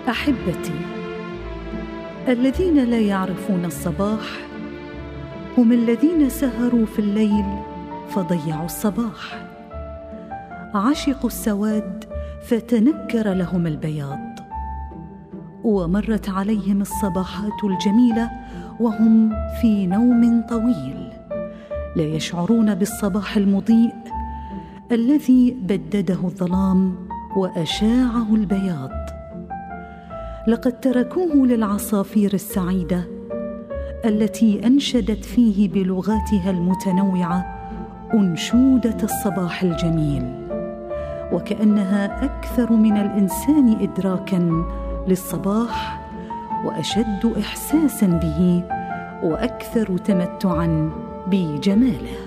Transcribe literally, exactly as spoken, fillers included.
أحبتي، الذين لا يعرفون الصباح هم الذين سهروا في الليل فضيعوا الصباح، عشقوا السواد فتنكر لهم البياض، ومرت عليهم الصباحات الجميلة وهم في نوم طويل، لا يشعرون بالصباح المضيء الذي بدده الظلام وأشاعه البياض. لقد تركوه للعصافير السعيدة التي أنشدت فيه بلغاتها المتنوعة أنشودة الصباح الجميل، وكأنها أكثر من الإنسان إدراكاً للصباح وأشد إحساساً به وأكثر تمتعاً بجماله.